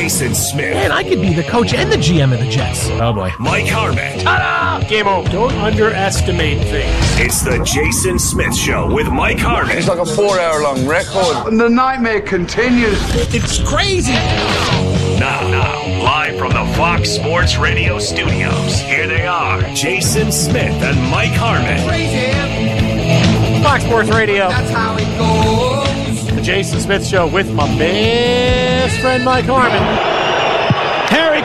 Jason Smith. Man, I could be the coach and the GM of the Jets. Oh, boy. Mike Harmon. Ta-da! Game over. Don't underestimate things. It's the Jason Smith Show with Mike Harmon. It's like a 4-hour-long record. And the nightmare continues. It's crazy. Now, live from the Fox Sports Radio studios, here they are, Jason Smith and Mike Harmon. Fox Sports Radio. That's how it goes. The Jason Smith Show with my best friend Mike Harmon. Harry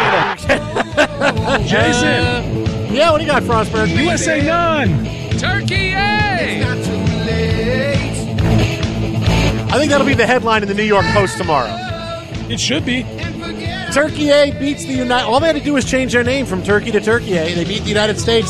Kane! Jason. Yeah, what do you got, Frostberg? USA none! Turkey, it's not too late. I think that'll be the headline in the New York Post tomorrow. It should be. Turkey A beats the United. All they had to do was change their name from Turkey to Turkey A. They beat the United States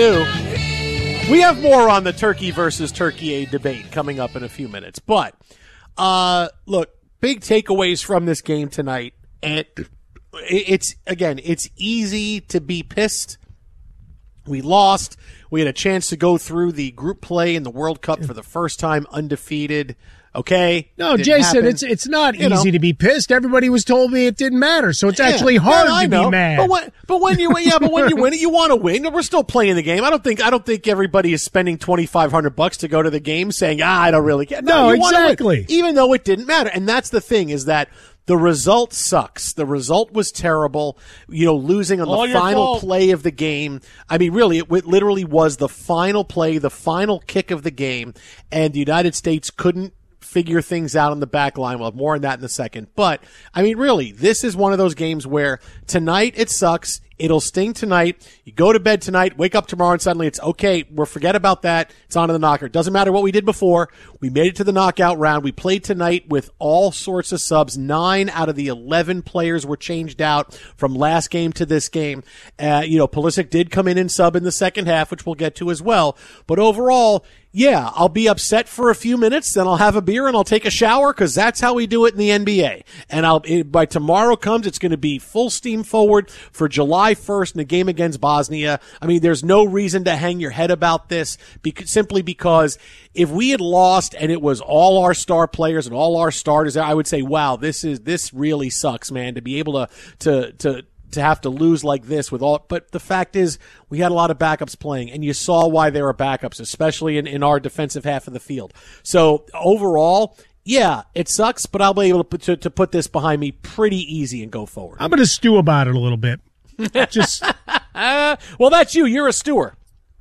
3-2. We have more on the Turkey versus Turkey A debate coming up in a few minutes. But look, big takeaways from this game tonight. And it's easy to be pissed. We lost. We had a chance to go through the group play in the World Cup for the first time undefeated. Okay. No, Jason, it's not easy to be pissed. Everybody was told me it didn't matter, so it's actually hard to be mad. But when you win it, you want to win. We're still playing the game. I don't think everybody is spending $2,500 to go to the game saying, I don't really care. No, exactly. Even though it didn't matter. And that's the thing, is that the result sucks. The result was terrible. Losing on the final play of the game. I mean, really, it literally was the final play, the final kick of the game, and the United States couldn't figure things out on the back line. We'll have more on that in a second. But, I mean, really, this is one of those games where tonight it sucks. It'll sting tonight. You go to bed tonight, wake up tomorrow, and suddenly it's okay. Forget about that. It's on to the knocker. It doesn't matter what we did before. We made it to the knockout round. We played tonight with all sorts of subs. 9 out of the 11 players were changed out from last game to this game. Pulisic did come in and sub in the second half, which we'll get to as well. But overall, yeah, I'll be upset for a few minutes, then I'll have a beer and I'll take a shower, because that's how we do it in the NBA. And by tomorrow comes, it's going to be full steam forward for July 1st in a game against Bosnia. I mean, there's no reason to hang your head about this, simply because if we had lost and it was all our star players and all our starters, I would say, wow, this really sucks, man, to be able to have to lose like this but the fact is we had a lot of backups playing, and you saw why they were backups, especially in our defensive half of the field. So overall, yeah, it sucks, but I'll be able to put this behind me pretty easy and go forward. I'm going to stew about it a little bit. Well, that's you. You're a stewer.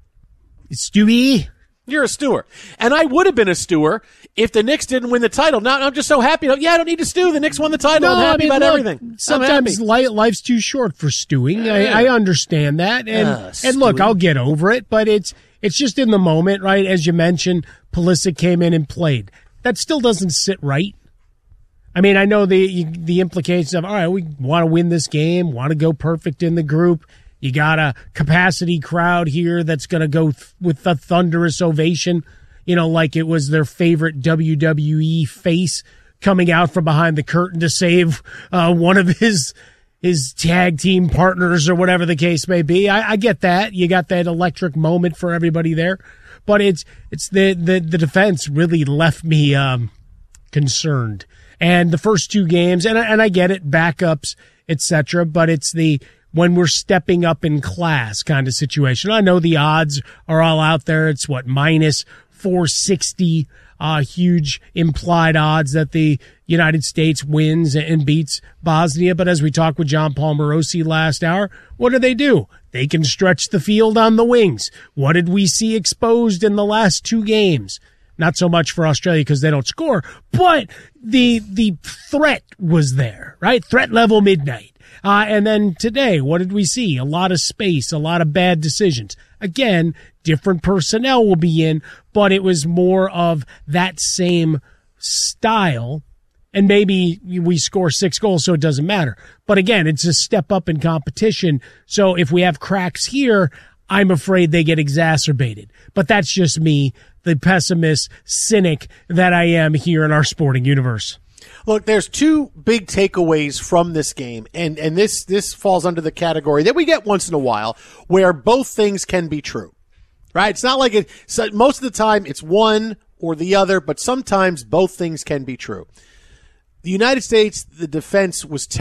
Stewie? You're a stewer. And I would have been a stewer if the Knicks didn't win the title. Now I'm just so happy. Yeah, I don't need to stew. The Knicks won the title. I'm happy about everything. Sometimes life's too short for stewing. I understand that. And look, I'll get over it, but it's just in the moment, right? As you mentioned, Pulisic came in and played. That still doesn't sit right. I mean, I know the implications of, all right, we want to win this game, want to go perfect in the group. You got a capacity crowd here that's going to go with the thunderous ovation, like it was their favorite WWE face coming out from behind the curtain to save one of his tag team partners or whatever the case may be. I get that. You got that electric moment for everybody there. But it's the defense really left me concerned. And the first 2 games, and I get it, backups, etc., but it's when we're stepping up in class kind of situation. I know the odds are all out there. It's minus 460, huge implied odds that the United States wins and beats Bosnia. But as we talked with John Palmarosi last hour, what do? They can stretch the field on the wings. What did we see exposed in the last 2 games? Not so much for Australia because they don't score, but the threat was there, right? Threat level midnight. And then today, what did we see? A lot of space, a lot of bad decisions. Again, different personnel will be in, but it was more of that same style. And maybe we score 6 goals, so it doesn't matter. But again, it's a step up in competition. So if we have cracks here, I'm afraid they get exacerbated. But that's just me, the pessimist, cynic that I am here in our sporting universe. Look, there's 2 big takeaways from this game, and this falls under the category that we get once in a while, where both things can be true, right? It's not like most of the time it's one or the other, but sometimes both things can be true. The United States, the defense was